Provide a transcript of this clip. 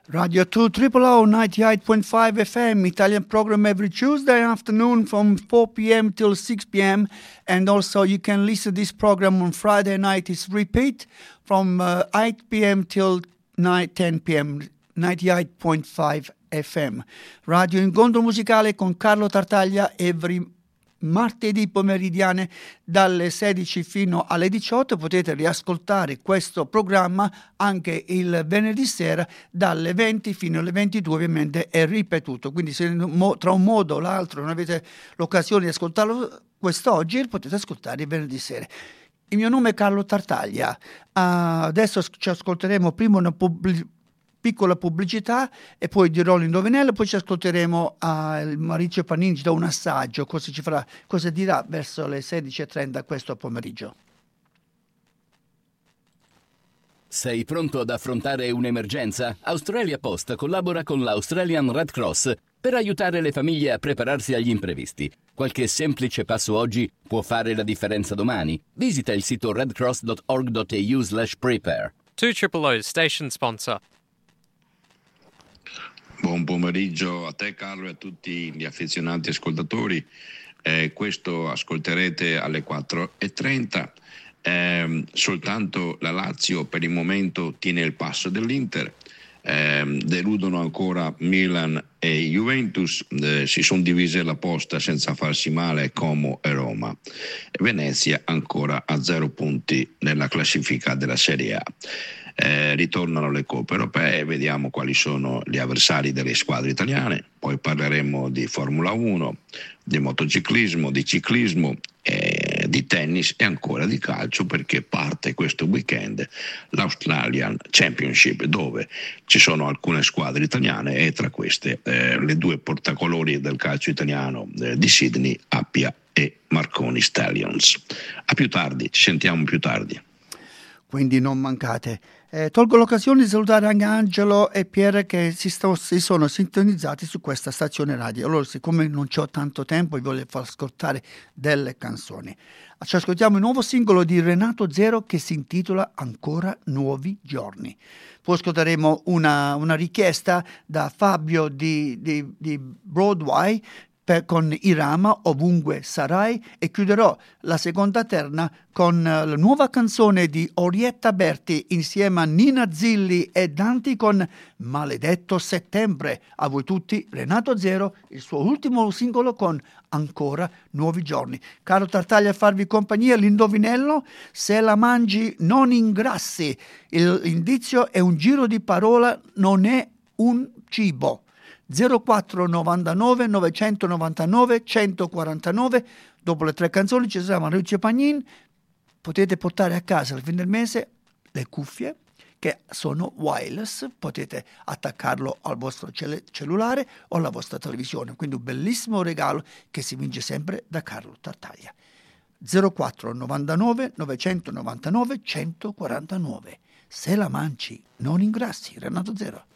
Radio 2 000 98.5 FM, Italian program every Tuesday afternoon from 4 p.m. till 6 p.m. And also you can listen to this program on Friday night. It's repeat from 8 p.m. till 10 p.m. 98.5 FM. Radio Incontro Musicale con Carlo Tartaglia every martedì pomeridiane dalle 16 fino alle 18. Potete riascoltare questo programma anche il venerdì sera dalle 20 fino alle 22, ovviamente è ripetuto, quindi se tra un modo o l'altro non avete l'occasione di ascoltarlo quest'oggi, potete ascoltare il venerdì sera. Il mio nome è Carlo Tartaglia. Adesso ci ascolteremo prima una piccola pubblicità e poi dirò l'indovinello, poi ci ascolteremo il Maurizio Panini, ci dà un assaggio, cosa dirà verso le 16:30 questo pomeriggio. Sei pronto ad affrontare un'emergenza? Australia Post collabora con l'Australian Red Cross per aiutare le famiglie a prepararsi agli imprevisti. Qualche semplice passo oggi può fare la differenza domani. Visita il sito redcross.org.au/prepare. 200 station sponsor. Buon pomeriggio a te Carlo e a tutti gli affezionati ascoltatori. Questo ascolterete alle 4:30. Soltanto la Lazio per il momento tiene il passo dell'Inter. Deludono ancora Milan e Juventus, si sono divise la posta senza farsi male Como e Roma. Venezia ancora a 0 punti nella classifica della Serie A. Ritornano le coppe europee, vediamo quali sono gli avversari delle squadre italiane, poi parleremo di Formula 1, di motociclismo, di ciclismo, di tennis e ancora di calcio, perché parte questo weekend l'Australian Championship, dove ci sono alcune squadre italiane e tra queste le due portacolori del calcio italiano di Sydney, Appia e Marconi Stallions. A più tardi, ci sentiamo più tardi. Quindi non mancate. Tolgo l'occasione di salutare anche Angelo e Pierre che si sono sintonizzati su questa stazione radio. Allora, siccome non c'ho tanto tempo, vi voglio far ascoltare delle canzoni. Ci ascoltiamo il nuovo singolo di Renato Zero che si intitola Ancora Nuovi Giorni. Poi ascolteremo una richiesta da Fabio di Broadway con Irama, Ovunque Sarai, e chiuderò la seconda terna con la nuova canzone di Orietta Berti insieme a Nina Zilli e Danti con Maledetto Settembre. A voi tutti, Renato Zero, il suo ultimo singolo con Ancora Nuovi Giorni. Caro Tartaglia a farvi compagnia, l'indovinello: se la mangi non ingrassi. L'indizio è un giro di parola, non è un cibo. 0499 999 149. Dopo le 3 canzoni ci sarà Maurizio Pagnin. Potete portare a casa alla fine del mese le cuffie che sono wireless, potete attaccarlo al vostro cellulare o alla vostra televisione, quindi un bellissimo regalo che si vince sempre da Carlo Tartaglia. 0499 999 149. Se la mangi non ingrassi. Renato Zero.